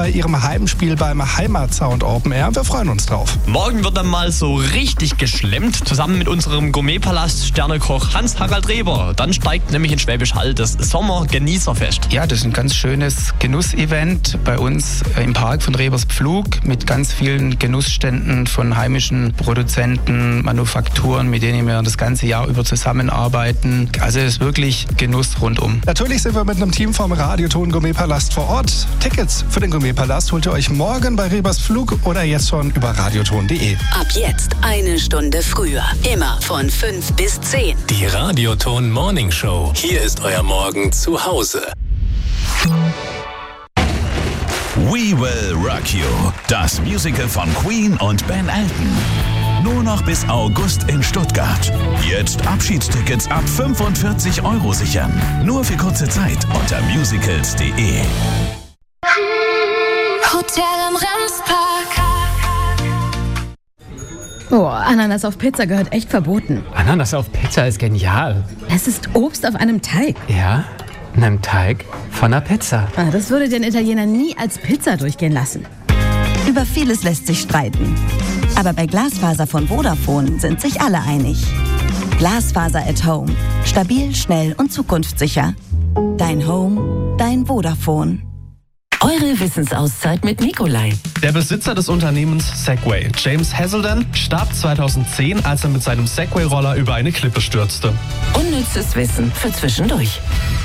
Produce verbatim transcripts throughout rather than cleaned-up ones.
bei ihrem Heimspiel beim Heimatsound Open Air. Wir freuen uns drauf. Morgen wird dann mal so richtig geschlemmt, zusammen mit unserem Gourmetpalast Sternekoch Hans-Harald Reber. Dann steigt nämlich in Schwäbisch Hall das Sommer-Genießerfest. Ja, das ist ein ganz schönes Genussevent bei uns im Park von Rebers Pflug mit ganz vielen Genussständen von heimischen Produzenten, Manufakturen, mit denen wir das ganze Jahr über zusammenarbeiten. Also es ist wirklich Genuss rundum. Natürlich sind wir mit einem Team vom Radioton Gourmetpalast vor Ort. Tickets für den Gourmetpalast holt ihr euch morgen bei Rebers Pflug oder jetzt schon über radioton punkt de. Ab jetzt eine Stunde früher. Immer von fünf bis zehn. Die Radioton Morning Show. Hier ist euer Morgen zu Hause. We Will Rock You. Das Musical von Queen und Ben Elton. Nur noch bis August in Stuttgart. Jetzt Abschiedstickets ab fünfundvierzig Euro sichern. Nur für kurze Zeit unter musicals punkt de. Hotel am Remspark. Oh, Ananas auf Pizza gehört echt verboten. Ananas auf Pizza ist genial. Es ist Obst auf einem Teig. Ja, in einem Teig von einer Pizza. Ah, das würde den Italiener nie als Pizza durchgehen lassen. Über vieles lässt sich streiten. Aber bei Glasfaser von Vodafone sind sich alle einig. Glasfaser at Home. Stabil, schnell und zukunftssicher. Dein Home, dein Vodafone. Eure Wissensauszeit mit Nikolai. Der Besitzer des Unternehmens Segway, James Hazelden, starb zweitausendzehn, als er mit seinem Segway-Roller über eine Klippe stürzte. Unnützes Wissen für zwischendurch.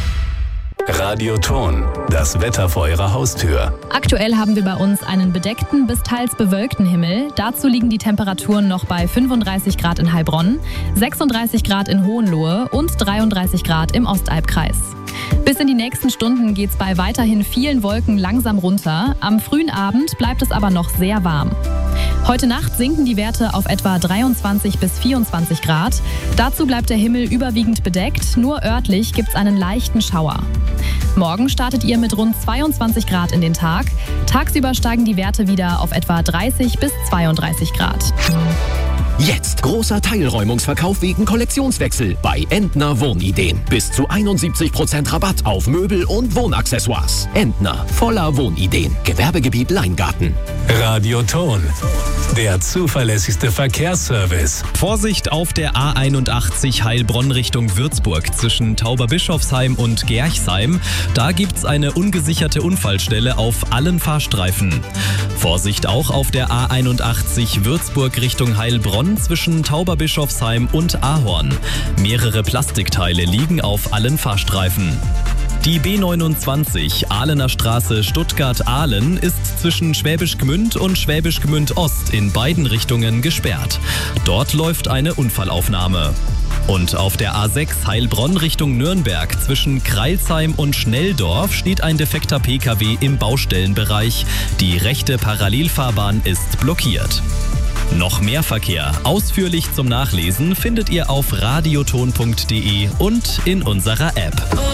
Radioton, das Wetter vor eurer Haustür. Aktuell haben wir bei uns einen bedeckten bis teils bewölkten Himmel. Dazu liegen die Temperaturen noch bei fünfunddreißig Grad in Heilbronn, sechsunddreißig Grad in Hohenlohe und dreiunddreißig Grad im Ostalbkreis. Bis in die nächsten Stunden geht es bei weiterhin vielen Wolken langsam runter. Am frühen Abend bleibt es aber noch sehr warm. Heute Nacht sinken die Werte auf etwa dreiundzwanzig bis vierundzwanzig Grad. Dazu bleibt der Himmel überwiegend bedeckt, nur örtlich gibt es einen leichten Schauer. Morgen startet ihr mit rund zweiundzwanzig Grad in den Tag. Tagsüber steigen die Werte wieder auf etwa dreißig bis zweiunddreißig Grad. Jetzt großer Teilräumungsverkauf wegen Kollektionswechsel bei Entner Wohnideen. Bis zu einundsiebzig Prozent Rabatt auf Möbel und Wohnaccessoires. Entner, voller Wohnideen. Gewerbegebiet Leingarten. Radioton, der zuverlässigste Verkehrsservice. Vorsicht auf der A einundachtzig Heilbronn Richtung Würzburg zwischen Tauberbischofsheim und Gerchsheim. Da gibt's eine ungesicherte Unfallstelle auf allen Fahrstreifen. Vorsicht auch auf der A einundachtzig Würzburg Richtung Heilbronn zwischen Tauberbischofsheim und Ahorn. Mehrere Plastikteile liegen auf allen Fahrstreifen. Die B neunundzwanzig Ahlener Straße Stuttgart-Ahlen ist zwischen Schwäbisch Gmünd und Schwäbisch Gmünd Ost in beiden Richtungen gesperrt. Dort läuft eine Unfallaufnahme. Und auf der A sechs Heilbronn Richtung Nürnberg zwischen Kreilsheim und Schnelldorf steht ein defekter P K W im Baustellenbereich. Die rechte Parallelfahrbahn ist blockiert. Noch mehr Verkehr, ausführlich zum Nachlesen, findet ihr auf radioton punkt de und in unserer App.